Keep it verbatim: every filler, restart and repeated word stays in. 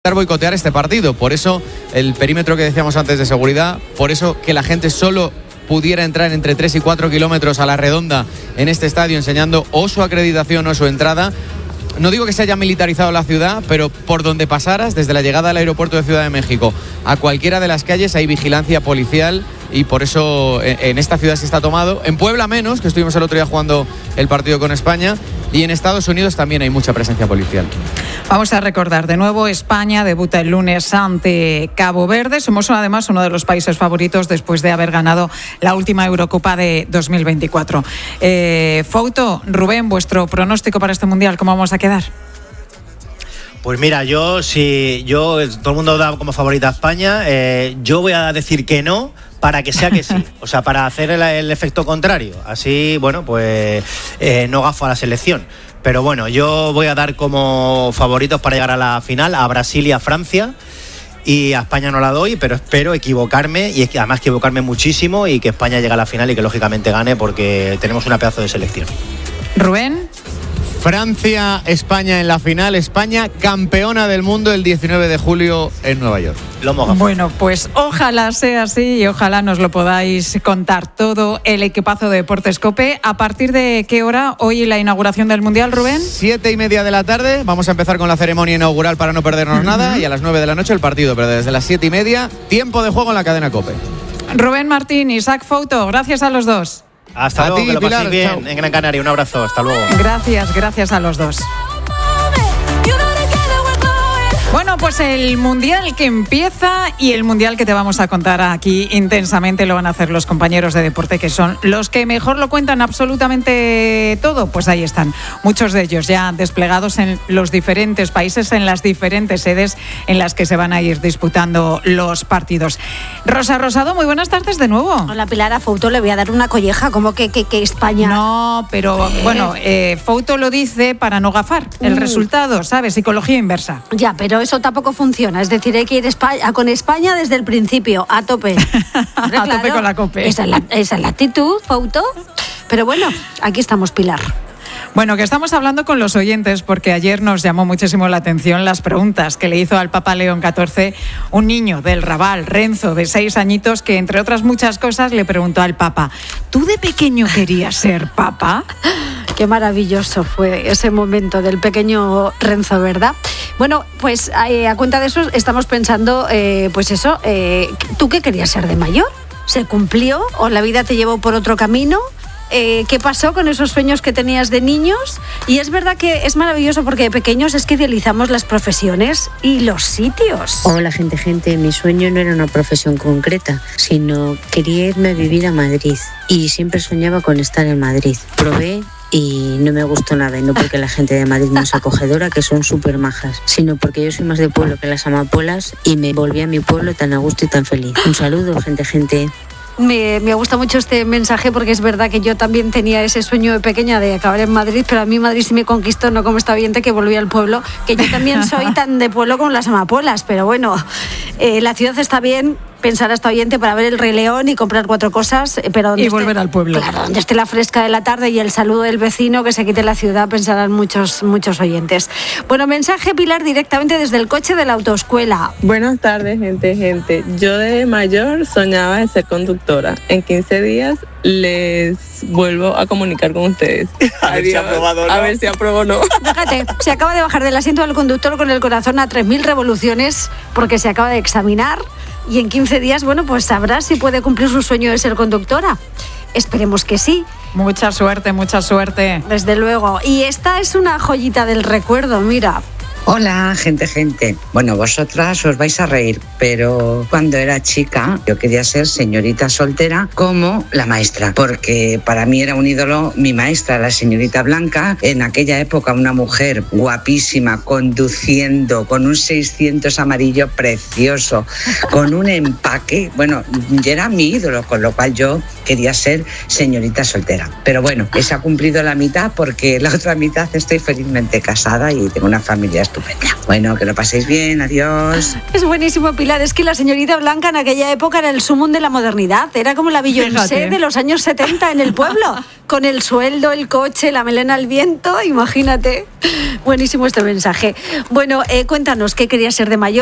boicotear este partido, por eso el perímetro que decíamos antes de seguridad, por eso que la gente solo pudiera entrar entre tres y cuatro kilómetros a la redonda en este estadio enseñando o su acreditación o su entrada. No digo que se haya militarizado la ciudad, pero por donde pasaras, desde la llegada al aeropuerto de Ciudad de México a cualquiera de las calles hay vigilancia policial y por eso en esta ciudad se está tomado. En Puebla menos, que estuvimos el otro día jugando el partido con España, y en Estados Unidos también hay mucha presencia policial. Vamos a recordar de nuevo, España debuta el lunes ante Cabo Verde. Somos además uno de los países favoritos después de haber ganado la última Eurocopa de dos mil veinticuatro. Eh, Fouto, Rubén, vuestro pronóstico para este Mundial, ¿cómo vamos a quedar? Pues mira, yo si yo todo el mundo da como favorita a España, eh, yo voy a decir que no, para que sea que sí, o sea, para hacer el, el efecto contrario. Así, bueno, pues eh, no gafo a la selección. Pero bueno, yo voy a dar como favoritos para llegar a la final a Brasil y a Francia. Y a España no la doy, pero espero equivocarme y además equivocarme muchísimo y que España llegue a la final y que lógicamente gane porque tenemos una pedazo de selección. Rubén. Francia, España en la final. España campeona del mundo el diecinueve de julio en Nueva York. Lo hemos gafado. Bueno, pues ojalá sea así y ojalá nos lo podáis contar todo el equipazo de Deportes COPE. ¿A partir de qué hora hoy la inauguración del Mundial, Rubén? Siete y media de la tarde. Vamos a empezar con la ceremonia inaugural para no perdernos uh-huh. nada y a las nueve de la noche el partido, pero desde las siete y media, tiempo de juego en la cadena COPE. Rubén Martín, Isaac Fouto, gracias a los dos. Hasta a luego, ti, que lo paséis Pilar, bien chao. En Gran Canaria. Un abrazo, hasta luego. Gracias, gracias a los dos. Bueno, pues el Mundial que empieza y el Mundial que te vamos a contar aquí intensamente lo van a hacer los compañeros de deporte, que son los que mejor lo cuentan absolutamente todo. Pues ahí están, muchos de ellos ya desplegados en los diferentes países, en las diferentes sedes en las que se van a ir disputando los partidos. Rosa Rosado, muy buenas tardes de nuevo. Hola Pilar, a Fouto le voy a dar una colleja, como que, que, que España... No, pero ¿Eh? bueno, eh, Fouto lo dice para no gafar el mm. resultado, ¿sabes? Psicología inversa. Ya, pero eso tampoco funciona, es decir, hay que ir España, con España desde el principio, a tope. a claro, tope con la COPE. Esa es la, esa es la actitud, Fouto. Pero bueno, aquí estamos, Pilar. Bueno, que estamos hablando con los oyentes porque ayer nos llamó muchísimo la atención las preguntas que le hizo al Papa León catorce un niño del Raval, Renzo, de seis añitos, que entre otras muchas cosas le preguntó al Papa: ¿tú de pequeño querías ser Papa? Qué maravilloso fue ese momento del pequeño Renzo, ¿verdad? Bueno, pues eh, a cuenta de eso estamos pensando, eh, pues eso, eh, ¿tú qué querías ser de mayor? ¿Se cumplió o la vida te llevó por otro camino? Eh, ¿Qué pasó con esos sueños que tenías de niños? Y es verdad que es maravilloso porque de pequeños es que idealizamos las profesiones y los sitios. Hola, gente, gente. Mi sueño no era una profesión concreta, sino quería irme a vivir a Madrid. Y siempre soñaba con estar en Madrid. Probé y no me gustó nada, y no porque la gente de Madrid no es acogedora, que son súper majas, sino porque yo soy más de pueblo que las amapolas y me volví a mi pueblo tan a gusto y tan feliz. Un saludo, gente, gente. Me, me gusta mucho este mensaje porque es verdad que yo también tenía ese sueño de pequeña de acabar en Madrid, pero a mí Madrid sí me conquistó, no como esta oyente que volví al pueblo, que yo también soy tan de pueblo como las amapolas, pero bueno, eh, la ciudad está bien. Pensar hasta oyente para ver el Rey León y comprar cuatro cosas, pero donde y esté, volver al pueblo. Claro, donde esté la fresca de la tarde y el saludo del vecino que se quite la ciudad, pensarán muchos muchos oyentes. Bueno, mensaje, Pilar, directamente desde el coche de la autoescuela. Buenas tardes, gente, gente. Yo de mayor soñaba de ser conductora. En quince días les vuelvo a comunicar con ustedes. A ver si aprobado, ¿no? A ver si aprobó o no. Fíjate, se acaba de bajar del asiento del conductor con el corazón a tres mil revoluciones porque se acaba de examinar. Y en quince días, bueno, pues sabrá si puede cumplir su sueño de ser conductora. Esperemos que sí. Mucha suerte, mucha suerte. Desde luego. Y esta es una joyita del recuerdo, mira. Hola, gente, gente. Bueno, vosotras os vais a reír, pero cuando era chica yo quería ser señorita soltera como la maestra, porque para mí era un ídolo mi maestra, la señorita Blanca. En aquella época una mujer guapísima, conduciendo, con un seiscientos amarillo precioso, con un empaque. Bueno, era mi ídolo, con lo cual yo quería ser señorita soltera. Pero bueno, esa ha cumplido la mitad porque la otra mitad estoy felizmente casada y tengo una familia estupenda. estupenda. Bueno, que lo paséis bien, adiós. Es buenísimo, Pilar. Es que la señorita Blanca en aquella época era el sumum de la modernidad. Era como la Beyoncé Fíjate. de los años setenta en el pueblo. Con el sueldo, el coche, la melena al viento, imagínate. Buenísimo este mensaje. Bueno, eh, cuéntanos, ¿qué querías ser de mayor?